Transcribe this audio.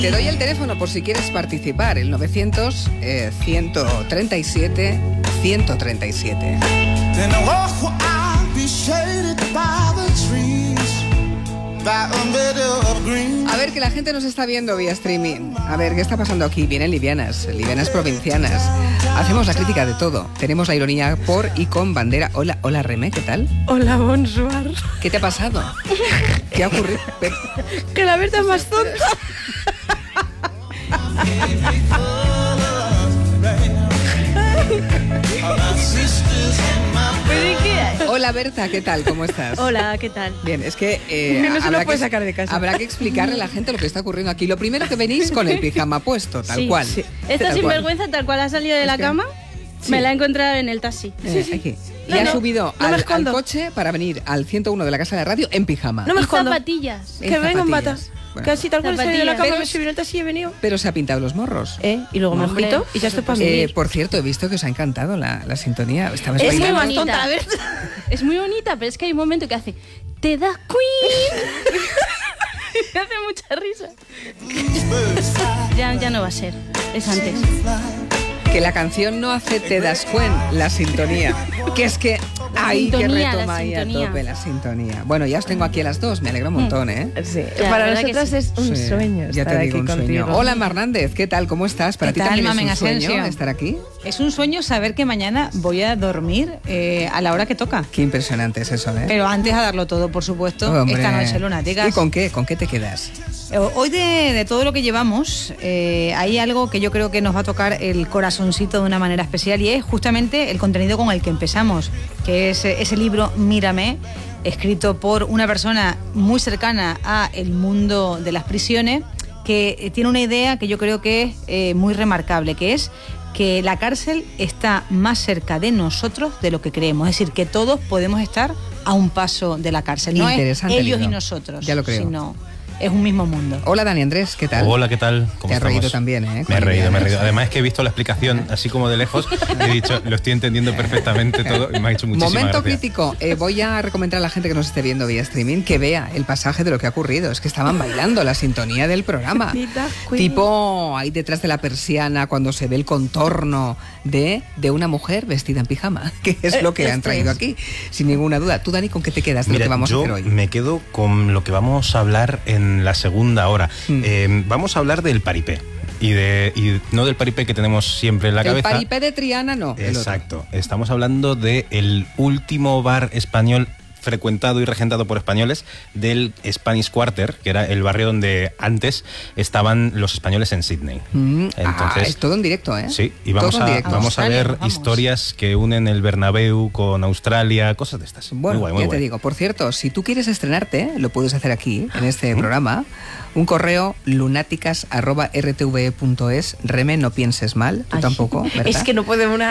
Te doy el teléfono por si quieres participar, el 900-137-137. A ver, que la gente nos está viendo vía streaming. A ver, ¿qué está pasando aquí? Vienen livianas provincianas. Hacemos la crítica de todo. Tenemos la ironía por y con bandera. Hola Remé, ¿qué tal? Hola, bonsoir. ¿Qué te ha pasado? ¿Qué ha ocurrido? Que la Berta es más tonta. Hola Berta, ¿qué tal? ¿Cómo estás? Hola, ¿qué tal? Bien, es que, no se lo puede sacar de casa. Habrá que explicarle a la gente lo que está ocurriendo aquí. Lo primero, que venís con el pijama puesto, tal cual. Sí. Esta sinvergüenza, tal cual ha salido de la cama, me la he encontrado en el taxi. Aquí. Y ha subido al coche para venir al 101 de la Casa de Radio en pijama. No me escondo. Zapatillas. Que vengo en bata. Bueno. Casi tal cual he salido de la cama, Pero- me subí en el taxi y he venido. Pero se ha pintado los morros. Y luego me Hombre, ojito y ya estoy para mí. Por cierto, he visto que os ha encantado la sintonía. Estabas Es muy bailando. más bonita. tonta, la Berta. Es muy bonita, pero es que hay un momento que hace "Te da Queen". Me hace mucha risa. Ya no va a ser. Es antes. Que la canción no hace Te das cuenta, la sintonía. Que es que ahí que sintonía, retoma la ahí a sintonía. tope la sintonía. Bueno, ya os tengo aquí a las dos, me alegra un montón, ¿eh? Sí. La Para verdad que nosotras sí. es un Sí, sueño ya estar te digo, aquí un contigo. sueño. Hola, Mar Hernández, ¿qué tal? ¿Cómo estás? ¿Para ¿Qué ti tal, también es Mamen un sueño Asensio? estar aquí? Es un sueño saber que mañana voy a dormir a la hora que toca. Qué impresionante es eso, ¿eh? Pero antes a darlo todo, por supuesto, Hombre. esta noche lunáticas. ¿Y con qué? ¿Con qué te quedas? Hoy de todo lo que llevamos, hay algo que yo creo que nos va a tocar el corazoncito de una manera especial y es justamente el contenido con el que empezamos, que es ese libro Mírame, escrito por una persona muy cercana a el mundo de las prisiones, que tiene una idea que yo creo que es muy remarcable, que es que la cárcel está más cerca de nosotros de lo que creemos. Es decir, que todos podemos estar a un paso de la cárcel. No es Interesante ellos libro. y nosotros, Ya lo creo. sino es un mismo mundo. Hola, Dani Andrés, ¿qué tal? Hola, ¿qué tal? ¿Cómo Te has estamos? reído también, ¿eh? Me he reído. Con Livianas. Además es que he visto la explicación así como de lejos y he dicho, lo estoy entendiendo perfectamente todo y me ha hecho muchísima Momento gracia. crítico. Voy a recomendar a la gente que nos esté viendo vía streaming que vea el pasaje de lo que ha ocurrido. Es que estaban bailando la sintonía del programa. Tipo ahí detrás de la persiana cuando se ve el contorno de una mujer vestida en pijama, que es lo que han traído aquí, sin ninguna duda. Tú, Dani, ¿con qué te quedas de Mira, lo que vamos a yo hacer hoy? me quedo con lo que vamos a hablar en la segunda hora. Vamos a hablar del paripé. Y no del paripé que tenemos siempre en la El cabeza. paripé de Triana no. el otro. Exacto. Estamos hablando del último bar español frecuentado y regentado por españoles del Spanish Quarter, que era el barrio donde antes estaban los españoles en Sydney. Es todo en directo, ¿eh? Sí, y vamos Todo en directo. a ver vamos. historias que unen el Bernabéu con Australia, cosas de estas. Bueno, muy guay, muy ya guay. te digo. Por cierto, si tú quieres estrenarte, lo puedes hacer aquí, en este programa. Un correo lunáticas@rtve.es. Reme, no pienses mal. Tú Ay, tampoco, ¿verdad? Es que no podemos